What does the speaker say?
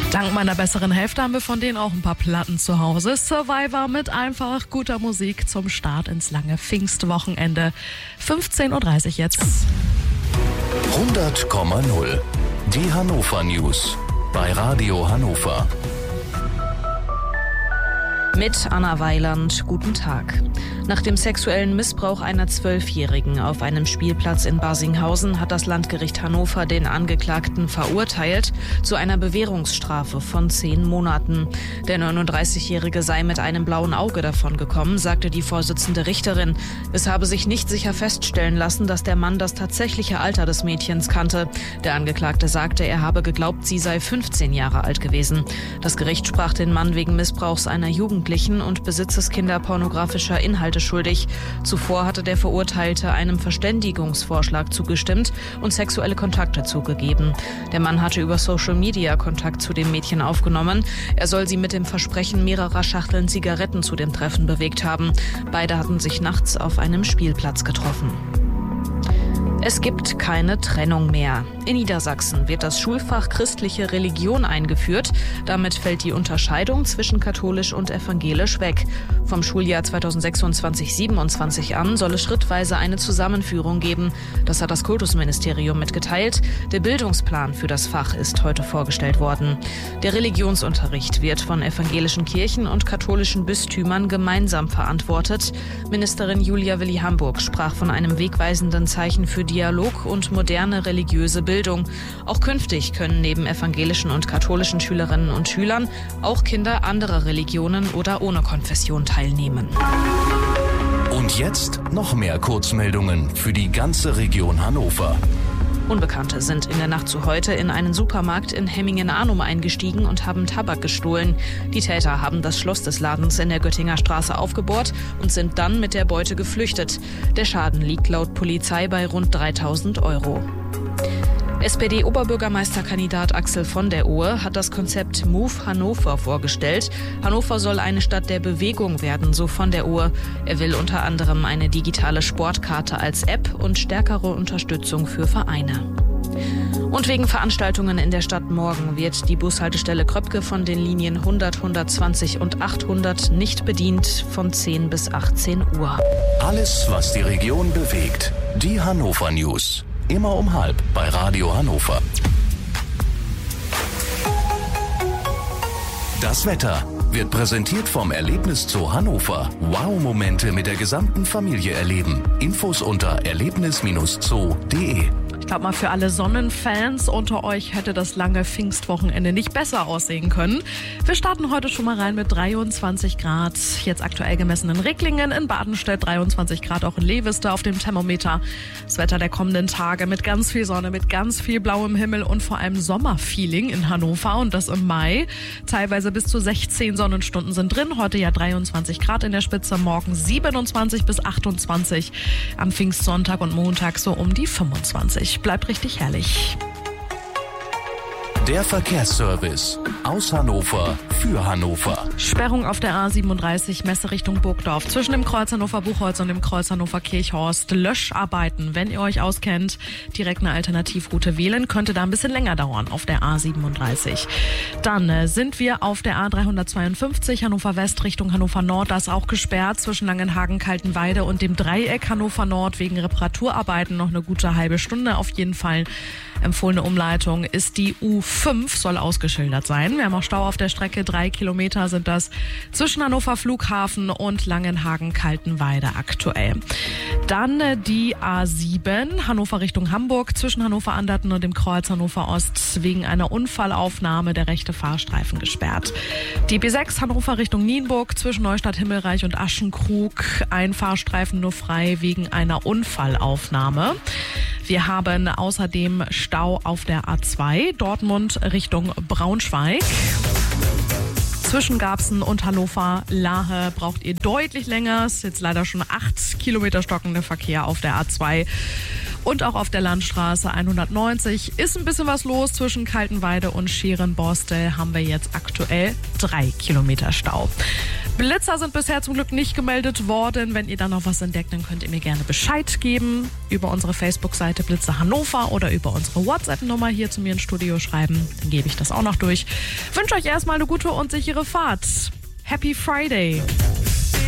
Dank meiner besseren Hälfte haben wir von denen auch ein paar Platten zu Hause. Survivor mit einfach guter Musik zum Start ins lange Pfingstwochenende. 15.30 Uhr jetzt. 100,0. Die Hannover News bei Radio Hannover. Mit Anna Weiland, guten Tag. Nach dem sexuellen Missbrauch einer 12-Jährigen auf einem Spielplatz in Barsinghausen hat das Landgericht Hannover den Angeklagten verurteilt zu einer Bewährungsstrafe von 10 Monaten. Der 39-Jährige sei mit einem blauen Auge davongekommen, sagte die Vorsitzende Richterin. Es habe sich nicht sicher feststellen lassen, dass der Mann das tatsächliche Alter des Mädchens kannte. Der Angeklagte sagte, er habe geglaubt, sie sei 15 Jahre alt gewesen. Das Gericht sprach den Mann wegen Missbrauchs einer Jugendlichen und Besitzes kinderpornografischer Inhalte schuldig. Zuvor hatte der Verurteilte einem Verständigungsvorschlag zugestimmt und sexuelle Kontakte zugegeben. Der Mann hatte über Social Media Kontakt zu dem Mädchen aufgenommen. Er soll sie mit dem Versprechen mehrerer Schachteln Zigaretten zu dem Treffen bewegt haben. Beide hatten sich nachts auf einem Spielplatz getroffen. Es gibt keine Trennung mehr. In Niedersachsen wird das Schulfach christliche Religion eingeführt. Damit fällt die Unterscheidung zwischen katholisch und evangelisch weg. Vom Schuljahr 2026/27 an soll es schrittweise eine Zusammenführung geben. Das hat das Kultusministerium mitgeteilt. Der Bildungsplan für das Fach ist heute vorgestellt worden. Der Religionsunterricht wird von evangelischen Kirchen und katholischen Bistümern gemeinsam verantwortet. Ministerin Julia Willi-Hamburg sprach von einem wegweisenden Zeichen für Dialog und moderne religiöse Bildung. Auch künftig können neben evangelischen und katholischen Schülerinnen und Schülern auch Kinder anderer Religionen oder ohne Konfession teilnehmen. Und jetzt noch mehr Kurzmeldungen für die ganze Region Hannover. Unbekannte sind in der Nacht zu heute in einen Supermarkt in Hemmingen-Arnum eingestiegen und haben Tabak gestohlen. Die Täter haben das Schloss des Ladens in der Göttinger Straße aufgebohrt und sind dann mit der Beute geflüchtet. Der Schaden liegt laut Polizei bei rund 3.000 €. SPD-Oberbürgermeisterkandidat Axel von der Ohe hat das Konzept Move Hannover vorgestellt. Hannover soll eine Stadt der Bewegung werden, so von der Ohe. Er will unter anderem eine digitale Sportkarte als App und stärkere Unterstützung für Vereine. Und wegen Veranstaltungen in der Stadt morgen wird die Bushaltestelle Kröpke von den Linien 100, 120 und 800 nicht bedient von 10 bis 18 Uhr. Alles, was die Region bewegt. Die Hannover News. Immer um 12:30 bei Radio Hannover. Das Wetter wird präsentiert vom Erlebniszoo Hannover. Wow-Momente mit der gesamten Familie erleben. Infos unter erlebnis-zoo.de. Ich glaube mal, für alle Sonnenfans unter euch hätte das lange Pfingstwochenende nicht besser aussehen können. Wir starten heute schon mal rein mit 23 Grad. Jetzt aktuell gemessen in Ricklingen, in Badenstedt 23 Grad, auch in Leviste auf dem Thermometer. Das Wetter der kommenden Tage mit ganz viel Sonne, mit ganz viel blauem Himmel und vor allem Sommerfeeling in Hannover und das im Mai. Teilweise bis zu 16 Sonnenstunden sind drin. Heute ja 23 Grad in der Spitze, morgen 27 bis 28. Am Pfingstsonntag und Montag so um die 25. Bleibt richtig herrlich. Der Verkehrsservice aus Hannover für Hannover. Sperrung auf der A37 Messe Richtung Burgdorf zwischen dem Kreuz Hannover Buchholz und dem Kreuz Hannover Kirchhorst. Löscharbeiten, wenn ihr euch auskennt, direkt eine Alternativroute wählen, könnte da ein bisschen länger dauern auf der A37. Dann sind wir auf der A352 Hannover West Richtung Hannover Nord. Da ist auch gesperrt zwischen Langenhagen, Kaltenweide und dem Dreieck Hannover Nord wegen Reparaturarbeiten. Noch eine gute halbe Stunde auf jeden Fall. Empfohlene Umleitung ist die U5, soll ausgeschildert sein. Wir haben auch Stau auf der Strecke, 3 Kilometer sind das zwischen Hannover Flughafen und Langenhagen-Kaltenweide aktuell. Dann die A7, Hannover Richtung Hamburg, zwischen Hannover Anderten und dem Kreuz Hannover Ost, wegen einer Unfallaufnahme der rechte Fahrstreifen gesperrt. Die B6, Hannover Richtung Nienburg, zwischen Neustadt Himmelreich und Aschenkrug, ein Fahrstreifen nur frei wegen einer Unfallaufnahme. Wir haben außerdem Stau auf der A2, Dortmund Richtung Braunschweig. Zwischen Garbsen und Hannover-Lahe braucht ihr deutlich länger. Es ist jetzt leider schon 8 Kilometer stockender Verkehr auf der A2. Und auch auf der Landstraße 190 ist ein bisschen was los. Zwischen Kaltenweide und Scheren-Borstel haben wir jetzt aktuell 3 Kilometer Stau. Blitzer sind bisher zum Glück nicht gemeldet worden. Wenn ihr da noch was entdeckt, dann könnt ihr mir gerne Bescheid geben. Über unsere Facebook-Seite Blitzer Hannover oder über unsere WhatsApp-Nummer hier zu mir ins Studio schreiben. Dann gebe ich das auch noch durch. Ich wünsche euch erstmal eine gute und sichere Fahrt. Happy Friday!